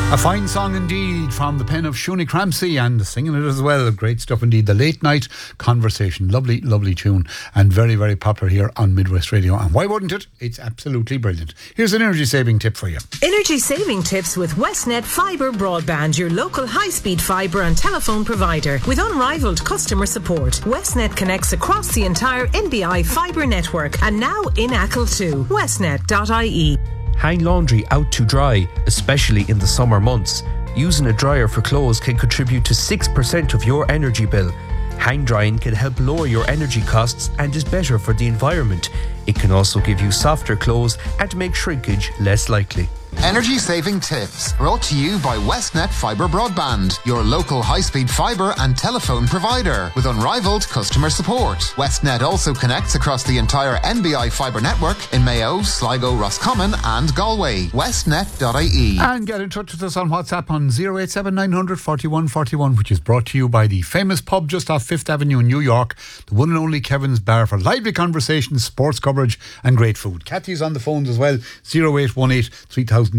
A fine song indeed from the pen of Shuni Cramsey, and singing it as well. Great stuff indeed. The Late Night Conversation. Lovely, lovely tune, and very, very popular here on Midwest Radio. And why wouldn't it? It's absolutely brilliant. Here's an energy saving tip for you. Energy saving tips with Westnet Fibre Broadband, your local high-speed fibre and telephone provider. With unrivaled customer support, Westnet connects across the entire NBI fibre network, and now in Achill too. Westnet.ie. Hang laundry out to dry, especially in the summer months. Using a dryer for clothes can contribute to 6% of your energy bill. Hang drying can help lower your energy costs and is better for the environment. It can also give you softer clothes and make shrinkage less likely. Energy saving tips brought to you by Westnet Fibre Broadband, your local high-speed fibre and telephone provider with unrivaled customer support. Westnet also connects across the entire NBI fibre network in Mayo, Sligo, Roscommon and Galway. Westnet.ie. And get in touch with us on WhatsApp on 087 900 41 41, which is brought to you by the famous pub just off 5th Avenue in New York, the one and only Kevin's Bar, for lively conversations, sports coverage and great food. Kathy's on the phones as well, 0818 3055.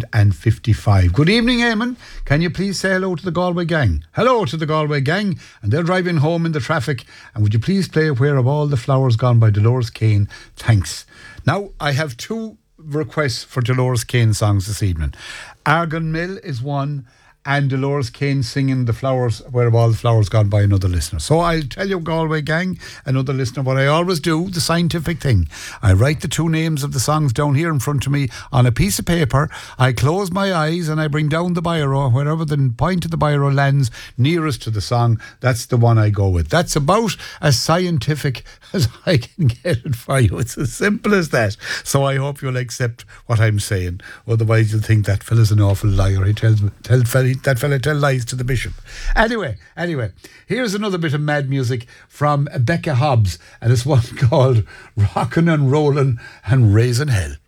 Good evening, Eamon. Can you please say hello to the Galway gang? Hello to the Galway gang, and they're driving home in the traffic. And would you please play Where Have All the Flowers Gone by Dolores Kane? Thanks. Now, I have two requests for Dolores Kane songs this evening. Argon Mill is one, and Dolores Kane singing The Flowers, Where Have All the Flowers Gone by another listener. So I'll tell you, Galway gang, another listener, what I always do, the scientific thing. I write the two names of the songs down here in front of me on a piece of paper. I close my eyes and I bring down the biro. Wherever the point of the biro lands nearest to the song, that's the one I go with. That's about as scientific as I can get it for you. It's as simple as that. So I hope you'll accept what I'm saying. Otherwise you'll think that fella's an awful liar. That fella tell lies to the bishop. Anyway, here's another bit of mad music from Becca Hobbs, and it's one called Rockin' and Rollin' and Raising Hell.